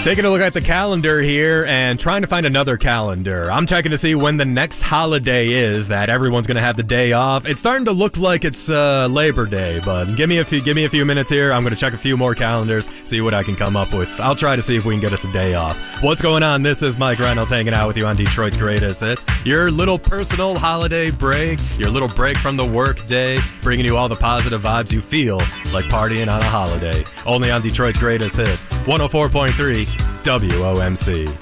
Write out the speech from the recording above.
Taking a look at the calendar here and trying to find another calendar. I'm checking to see when the next holiday is that everyone's gonna have the day off. It's starting to look like it's Labor Day, but give me a few minutes here. I'm gonna check a few more calendars, see what I can come up with. I'll try to see if we can get us a day off. What's going on? This is Mike Reynolds hanging out with you on Detroit's Greatest Hits. Your little personal holiday break, your little break from the work day, bringing you all the positive vibes you feel like partying on a holiday. Only on Detroit's Greatest Hits, 104.3 WOMC.